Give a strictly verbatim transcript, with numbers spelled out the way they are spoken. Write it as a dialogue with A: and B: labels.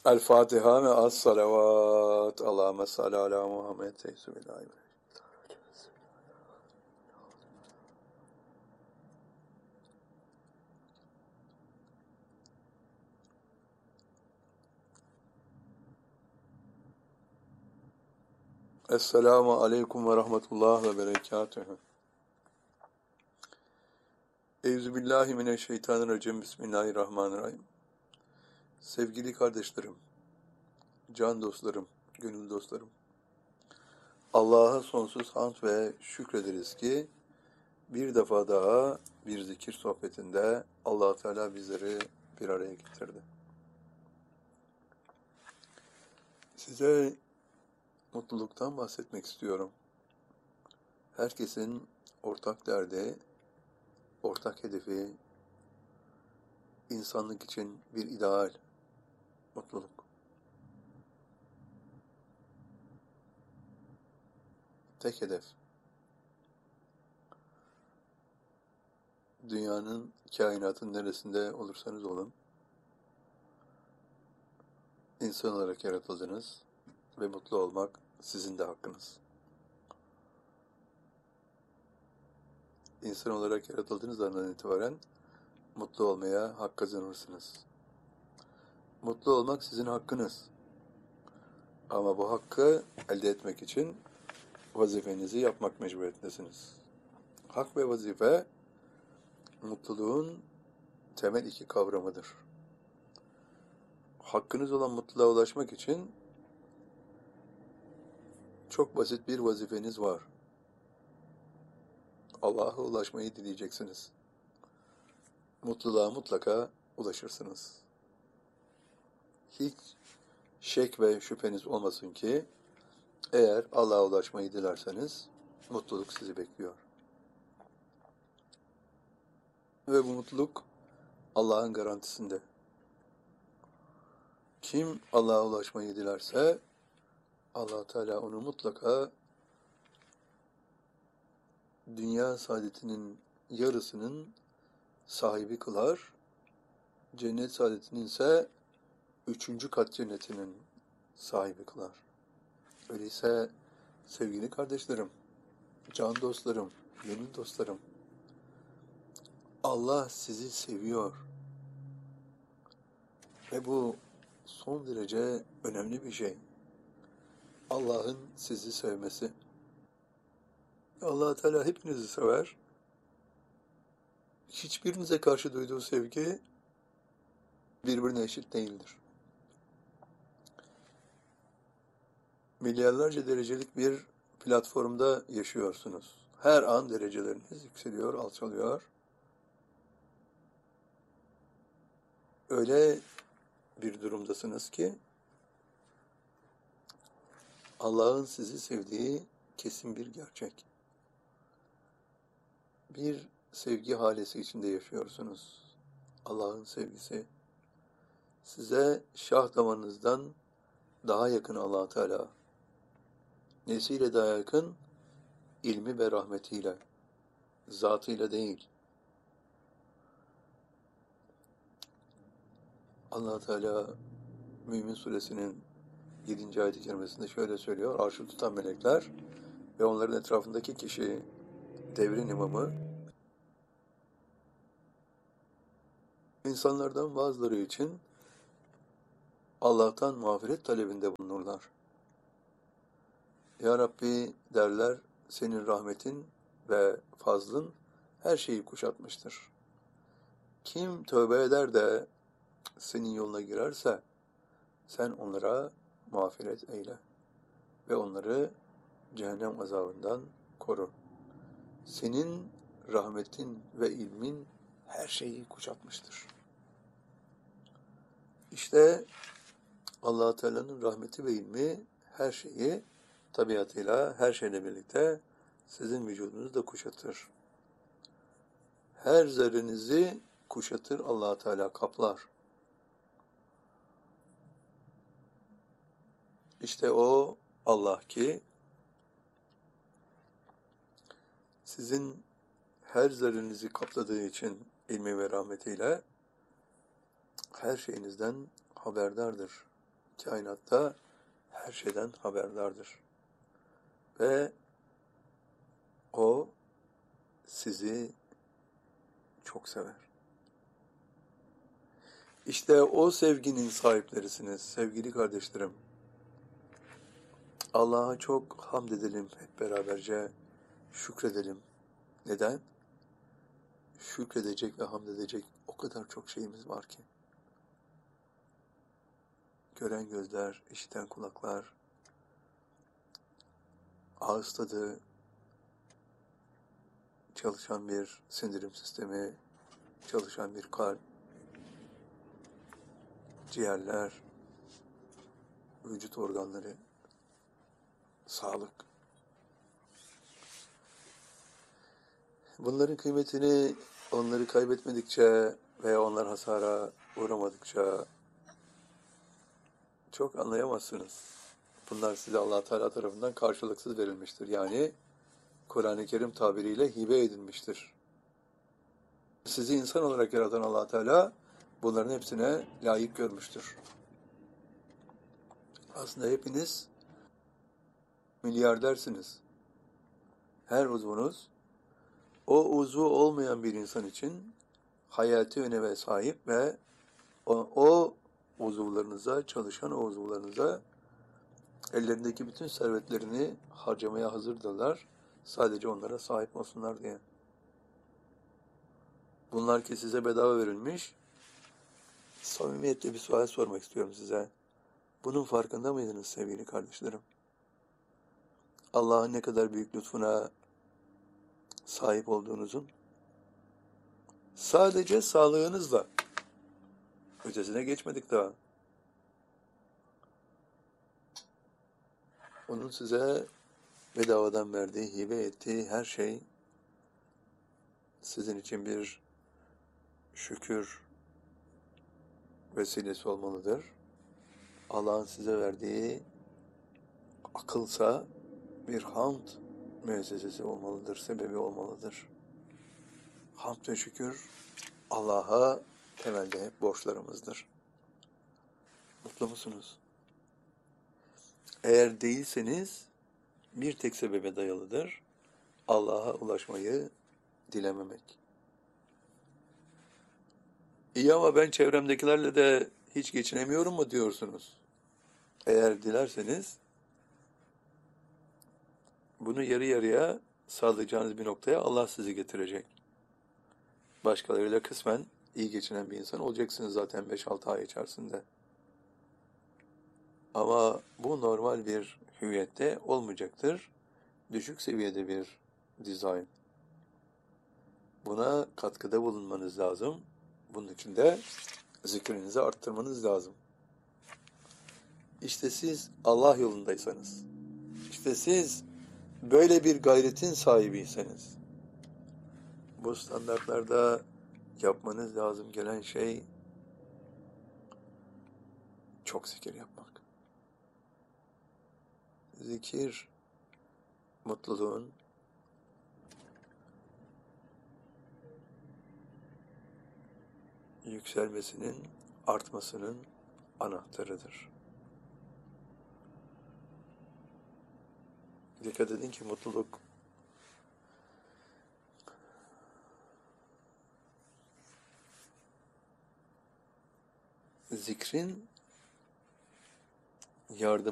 A: El Fatiha ve as salavat. Allahümme salli ala Muhammed. Bismillahirrahmanirrahim. Esselamu aleyküm ve rahmetullah ve berekatühü. Euzubillahimineşşeytanirracim. Bismillahirrahmanirrahim. Sevgili kardeşlerim, can dostlarım, gönül dostlarım. Allah'a sonsuz hamd ve şükrederiz ki bir defa daha bir zikir sohbetinde Allah Teala bizleri bir araya getirdi. Size mutluluktan bahsetmek istiyorum. Herkesin ortak derdi, ortak hedefi, insanlık için bir ideal, mutluluk. Tek hedef. Dünyanın, kainatın neresinde olursanız olun, insan olarak yaratıldınız ve mutlu olmak sizin de hakkınız. İnsan olarak yaratıldığınız andan itibaren mutlu olmaya hak kazanırsınız. Mutlu olmak sizin hakkınız. Ama bu hakkı elde etmek için vazifenizi yapmak mecburiyetindesiniz. Hak ve vazife, mutluluğun temel iki kavramıdır. Hakkınız olan mutluluğa ulaşmak için çok basit bir vazifeniz var. Allah'a ulaşmayı dileyeceksiniz. Mutluluğa mutlaka ulaşırsınız. Hiç şek ve şüpheniz olmasın ki, eğer Allah'a ulaşmayı dilerseniz, mutluluk sizi bekliyor. Ve bu mutluluk Allah'ın garantisinde. Kim Allah'a ulaşmayı dilerse, Allah Teala onu mutlaka dünya saadetinin yarısının sahibi kılar, cennet saadetinin ise üçüncü kat cennetinin sahibi kılar. Öyleyse sevgili kardeşlerim, can dostlarım, gönül dostlarım, Allah sizi seviyor. Ve bu son derece önemli bir şey. Allah'ın sizi sevmesi. Allah Teala hepinizi sever. Hiçbirinize karşı duyduğu sevgi birbirine eşit değildir. Milyarlarca derecelik bir platformda yaşıyorsunuz. Her an dereceleriniz yükseliyor, alçalıyor. Öyle bir durumdasınız ki Allah'ın sizi sevdiği kesin bir gerçek. Bir sevgi halesi içinde yaşıyorsunuz. Allah'ın sevgisi size şah damarınızdan daha yakın Allah Teala. Nesiyle daha yakın? İlmi ve rahmetiyle, zatıyla değil. Allah Teala Mümin Suresinin yedinci ayet-i kerimesinde şöyle söylüyor: arşı tutan melekler ve onların etrafındaki kişi, devrin imamı, insanlardan bazıları için Allah'tan mağfiret talebinde bulunurlar. Ya Rabbi derler, senin rahmetin ve fazlın her şeyi kuşatmıştır. Kim tövbe eder de senin yoluna girerse sen onlara mağfiret eyle ve onları cehennem azabından koru. Senin rahmetin ve ilmin her şeyi kuşatmıştır. İşte Allah Teala'nın rahmeti ve ilmi her şeyi, tabiatıyla her şeyle birlikte sizin vücudunuzu da kuşatır. Her zerrenizi kuşatır, Allah Teala kaplar. İşte o Allah ki sizin her zerrenizi kapladığı için ilmi ve rahmetiyle her şeyinizden haberdardır. kainatta her şeyden haberdardır. Ve o sizi çok sever. İşte o sevginin sahiplerisiniz sevgili kardeşlerim. Allah'a çok hamd edelim, hep beraberce şükredelim. Neden? Şükredecek ve hamd edecek o kadar çok şeyimiz var ki. Gören gözler, işiten kulaklar, ağız tadı, çalışan bir sindirim sistemi, çalışan bir kalp, ciğerler, vücut organları, sağlık. Bunların kıymetini onları kaybetmedikçe veya onlar hasara uğramadıkça çok anlayamazsınız. Bunlar size Allah Teala tarafından karşılıksız verilmiştir. Yani Kur'an-ı Kerim tabiriyle hibe edilmiştir. Sizi insan olarak yaratan Allah Teala bunların hepsine layık görmüştür. Aslında hepiniz milyardersiniz. Her uzvunuz o uzvu olmayan bir insan için hayati öneme sahip ve o, o uzuvlarınıza, çalışan o uzuvlarınıza ellerindeki bütün servetlerini harcamaya hazırdırlar. Sadece onlara sahip olsunlar diye. Bunlar ki size bedava verilmiş. Samimiyetle bir sual sormak istiyorum size. Bunun farkında mıydınız sevgili kardeşlerim? Allah'ın ne kadar büyük lütfuna sahip olduğunuzun, sadece sağlığınızla, ötesine geçmedik daha. Onun size bedavadan verdiği, hibe ettiği her şey sizin için bir şükür vesilesi olmalıdır. Allah'ın size verdiği akılsa bir hamd müessesesi olmalıdır, sebebi olmalıdır. Hamd ve şükür Allah'a temelde hep borçlarımızdır. Mutlu musunuz? Eğer değilseniz bir tek sebebe dayalıdır. Allah'a ulaşmayı dilememek. İyi ama ben çevremdekilerle de hiç geçinemiyorum mu diyorsunuz? Eğer dilerseniz bunu yarı yarıya sağlayacağınız bir noktaya Allah sizi getirecek. Başkalarıyla kısmen iyi geçinen bir insan olacaksınız zaten beş altı ay içerisinde. Ama bu normal bir hüviyette olmayacaktır. Düşük seviyede bir dizayn. Buna katkıda bulunmanız lazım. Bunun için de zikrinizi arttırmanız lazım. İşte siz Allah yolundaysanız, işte siz böyle bir gayretin sahibiyseniz, bu standartlarda yapmanız lazım gelen şey çok zikir yapmak. Zikir, mutluluğun yükselmesinin, artmasının anahtarıdır. Dikkat edin ki mutluluk zikrin yardım